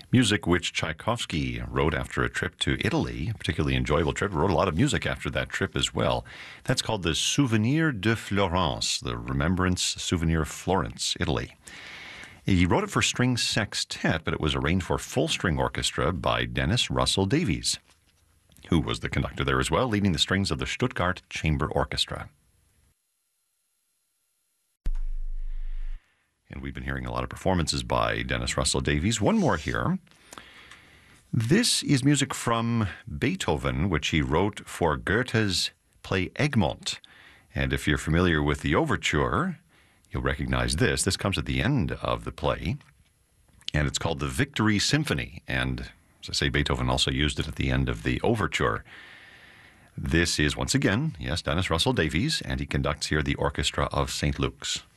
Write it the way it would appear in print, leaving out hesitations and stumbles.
Music which Tchaikovsky wrote after a trip to Italy, a particularly enjoyable trip. He wrote a lot of music after that trip as well. That's called the Souvenir de Florence, the Remembrance Souvenir of Florence, Italy. He wrote it for string sextet, but it was arranged for full string orchestra by Dennis Russell Davies, who was the conductor there as well, leading the strings of the Stuttgart Chamber Orchestra. And we've been hearing a lot of performances by Dennis Russell Davies. One more here. This is music from Beethoven, which he wrote for Goethe's play Egmont. And if you're familiar with the overture, you'll recognize this. This comes at the end of the play, and it's called the Victory Symphony. And as I say, Beethoven also used it at the end of the overture. This is, once again, yes, Dennis Russell Davies, and he conducts here the Orchestra of St. Luke's.